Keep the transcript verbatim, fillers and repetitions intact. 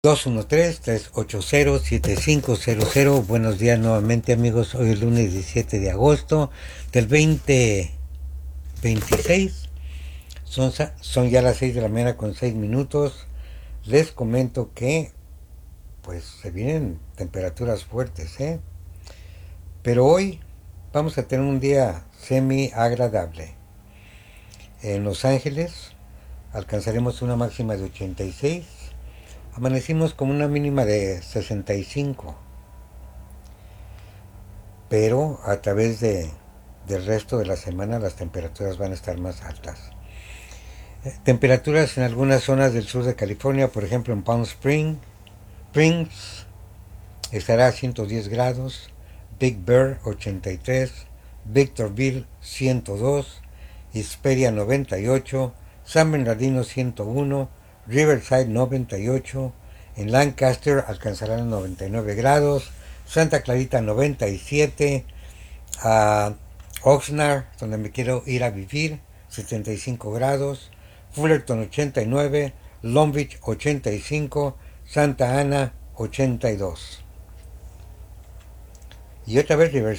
dos uno tres, tres ocho cero, siete cinco cero cero. Buenos días nuevamente, amigos. Hoy es lunes diecisiete de agosto del dos mil veintiséis. Son, son ya las seis de la mañana con seis minutos. Les comento que pues se vienen temperaturas fuertes, ¿eh? Pero hoy vamos a tener un día semi agradable. En Los Ángeles alcanzaremos una máxima de ochenta y seis. Amanecimos con una mínima de sesenta y cinco. Pero a través de, del resto de la semana las temperaturas van a estar más altas. Eh, temperaturas en algunas zonas del sur de California, por ejemplo en Palm Spring, Springs estará a ciento diez grados, Big Bear ochenta y tres, Victorville ciento dos, Hesperia noventa y ocho, San Bernardino ciento uno, Riverside noventa y ocho, en Lancaster alcanzarán noventa y nueve grados, Santa Clarita noventa y siete, a Oxnard, donde me quiero ir a vivir, setenta y cinco grados, Fullerton ochenta y nueve, Long Beach ochenta y cinco, Santa Ana ochenta y dos. Y otra vez